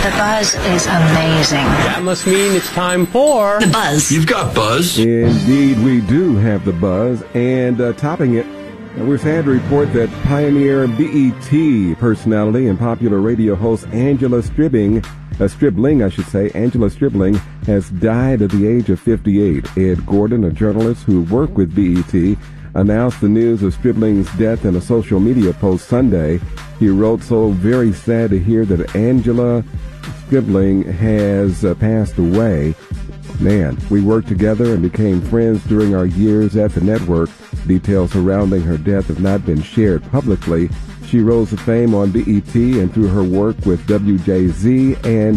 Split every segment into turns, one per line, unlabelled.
The buzz is amazing.
That must mean it's time for
The Buzz.
You've got buzz.
Indeed, we do have the buzz. And topping it, we're sad to report that pioneer BET personality and popular radio host Angela Stribling, Angela Stribling, has died at the age of 58. Ed Gordon, a journalist who worked with BET, announced the news of Stribling's death in a social media post Sunday. He wrote, "So very sad to hear that Angela Stribling has passed away. Man, we worked together and became friends during our years at the network. Details surrounding her death have not been shared publicly. She rose to fame on BET and through her work with WJZ and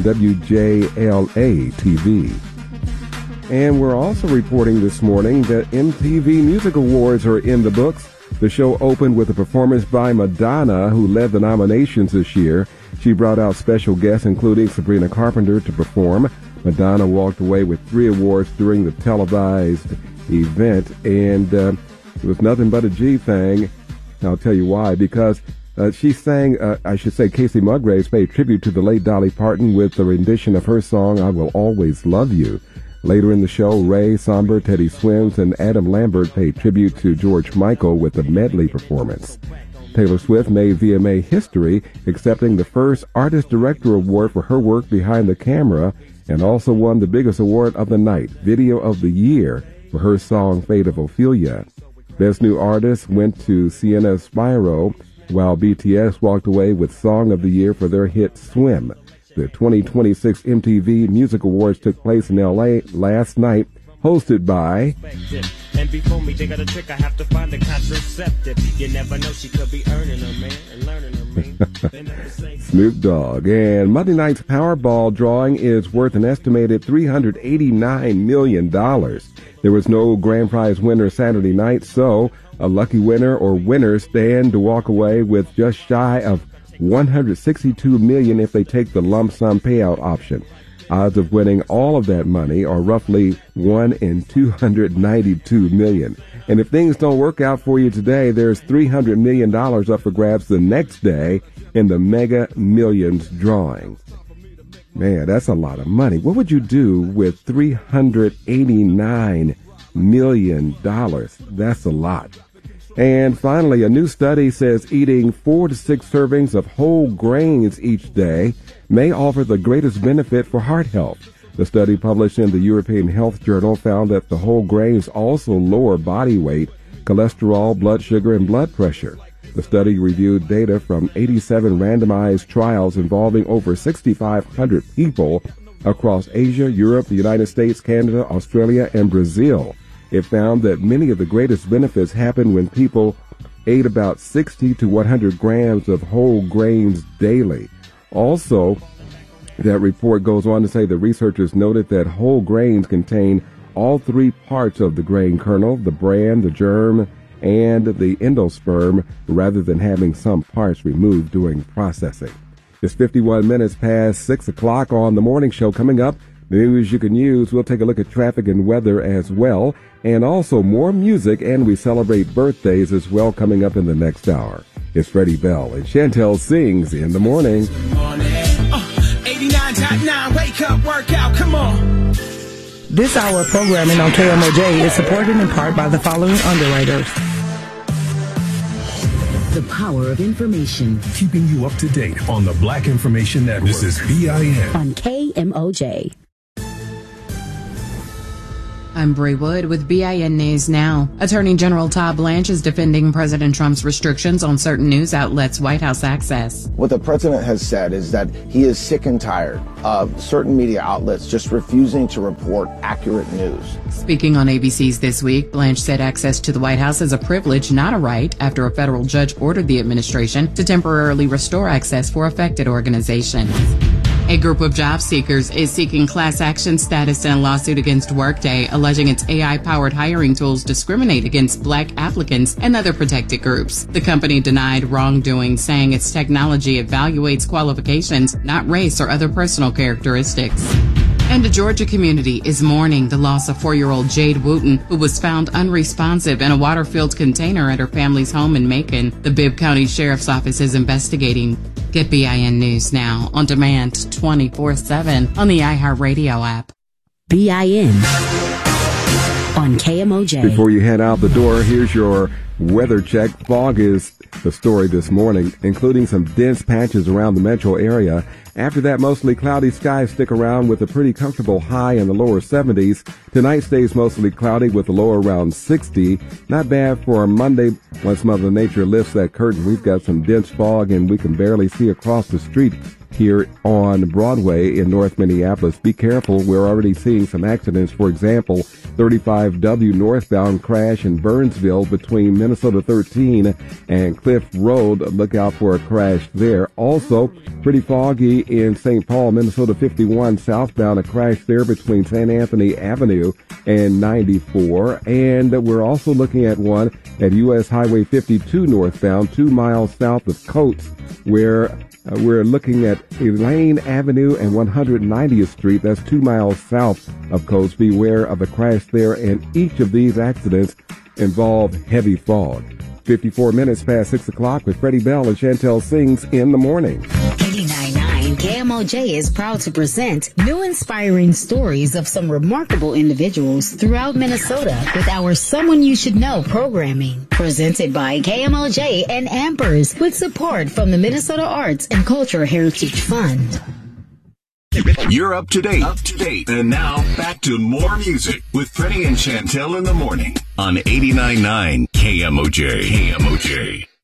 WJLA TV." And we're also reporting this morning that MTV Music Awards are in the books. The show opened with a performance by Madonna, who led the nominations this year. She brought out special guests, including Sabrina Carpenter, to perform. Madonna walked away with 3 awards during the televised event, and it was nothing but a G thing. I'll tell you why, because she sang, Casey Musgraves paid tribute to the late Dolly Parton with the rendition of her song, "I Will Always Love You." Later in the show, Ray Somber, Teddy Swims, and Adam Lambert paid tribute to George Michael with a medley performance. Taylor Swift made VMA history, accepting the first Artist Director Award for her work behind the camera, and also won the biggest award of the night, Video of the Year, for her song Fate of Ophelia. Best New Artist went to Sienna Spiro, while BTS walked away with Song of the Year for their hit Swim. The 2026 MTV Music Awards took place in LA last night, hosted by
And before me, they got a trick, I have to find a contraceptive. You never know, she could be earning her man and learning her man.
Snoop Dogg. And Monday night's Powerball drawing is worth an estimated $389 million. There was no grand prize winner Saturday night, so a lucky winner or winners stand to walk away with just shy of $162 million if they take the lump sum payout option. Odds of winning all of that money are roughly 1 in 292 million. And if things don't work out for you today, there's $300 million up for grabs the next day in the Mega Millions drawing. Man, that's a lot of money. What would you do with $389 million? That's a lot. And finally, a new study says eating 4 to 6 servings of whole grains each day may offer the greatest benefit for heart health. The study published in the European Health Journal found that the whole grains also lower body weight, cholesterol, blood sugar, and blood pressure. The study reviewed data from 87 randomized trials involving over 6,500 people across Asia, Europe, the United States, Canada, Australia, and Brazil. It found that many of the greatest benefits happened when people ate about 60 to 100 grams of whole grains daily. Also, that report goes on to say the researchers noted that whole grains contain all 3 parts of the grain kernel, the bran, the germ, and the endosperm, rather than having some parts removed during processing. It's 51 minutes past 6 o'clock on the morning show. Coming up, the news you can use. We'll take a look at traffic and weather as well, and also more music, and we celebrate birthdays as well coming up in the next hour. It's Freddie Bell and Chantel Sings in the morning.
89.9, wake up, work out, come on.
This hour of programming on KMOJ is supported in part by the following underwriters.
The power of information.
Keeping you up to date on the Black Information Network. This is BIN.
On KMOJ.
I'm Bray Wood with BIN News Now. Attorney General Todd Blanche is defending President Trump's restrictions on certain news outlets' White House access.
What the president has said is that he is sick and tired of certain media outlets just refusing to report accurate news.
Speaking on ABC's This Week, Blanche said access to the White House is a privilege, not a right, after a federal judge ordered the administration to temporarily restore access for affected organizations. A group of job seekers is seeking class action status in a lawsuit against Workday, alleging its AI-powered hiring tools discriminate against Black applicants and other protected groups. The company denied wrongdoing, saying its technology evaluates qualifications, not race or other personal characteristics. And a Georgia community is mourning the loss of 4-year-old Jade Wooten, who was found unresponsive in a water-filled container at her family's home in Macon. The Bibb County Sheriff's Office is investigating. Get BIN News now on demand 24/7 on the iHeartRadio app.
BIN on KMOJ.
Before you head out the door, here's your weather check. Fog is the story this morning, including some dense patches around the metro area. After that, mostly cloudy skies stick around with a pretty comfortable high in the lower 70s. Tonight stays mostly cloudy with a low around 60. Not bad for Monday. Once Mother Nature lifts that curtain, we've got some dense fog and we can barely see across the street here on Broadway in North Minneapolis. Be careful. We're already seeing some accidents. For example, 35W northbound crash in Burnsville between Minnesota 13 and Cliff Road. Look out for a crash there. Also, pretty foggy in St. Paul, Minnesota 51 southbound. A crash there between St. Anthony Avenue and 94. And we're also looking at one at U.S. Highway 52 northbound, 2 miles south of Coates, where we're looking at Elaine Avenue and 190th Street. That's 2 miles south of Coates. Beware of a crash there, and each of these accidents involve heavy fog. 54 minutes past 6 o'clock with Freddie Bell and Chantel Sings in the morning.
89.9 KMOJ is proud to present new inspiring stories of some remarkable individuals throughout Minnesota with our Someone You Should Know programming. Presented by KMOJ and Ampers with support from the Minnesota Arts and Culture Heritage Fund.
You're up to date. And now back to more music with Freddie and Chantel in the morning on 89.9 KMOJ.